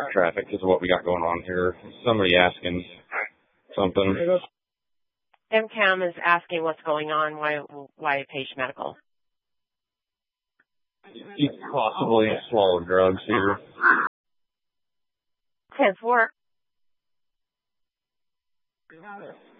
traffic is what we got going on here. Somebody asking something. MCAM is asking what's going on, why Page Medical. He possibly swallowed drugs here. 10-4.